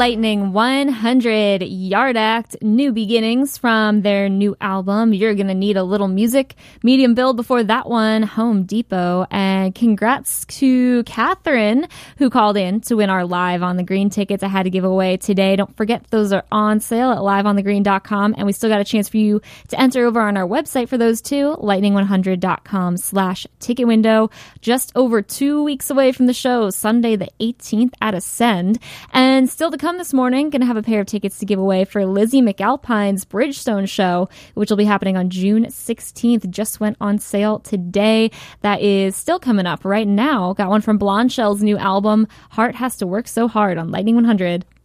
Lightning 100 Yard Act, New Beginnings from their new album. You're Gonna Need a Little Music. Medium build before that one, Home Depot. And congrats to Catherine, who called in to win our Live on the Green tickets I had to give away today. Don't forget, those are on sale at liveonthegreen.com. And we still got a chance for you to enter over on our website for those too, lightning100.com/ticket window. Just over 2 weeks away from the show, Sunday the 18th at Ascend. And still to come this morning, going to have a pair of tickets to give away for Lizzie McAlpine's Bridgestone show, which will be happening on June 16th. Just went on sale today. That is still coming up right now. Got one from Blonde Shell's new album, Heart Has to Work So Hard, on Lightning 100.